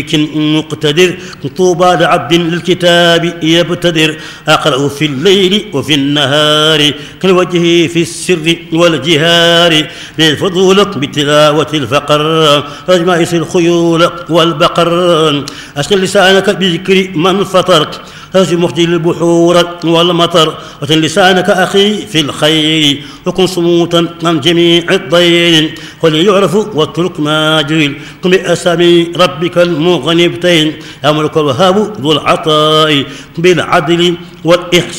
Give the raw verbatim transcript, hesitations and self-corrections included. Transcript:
مقتدر طوبى لعبد للكتاب يبتدر أقرأ في الليل وفي النهار كالوجه في السر والجهار بالفضول بتلاوة الفقر أجمائس الخيول والبقر أشغل لسانك بذكر من فطر هاج مخجل البحور والمطر وتن لسانك أخي في الخير وكن صموتا عن جميع الضير وليعرف واترك ما جهل قم بأسامي ربك المغنبتين أمرك الوهاب ذو العطاء بالعدل والإحسان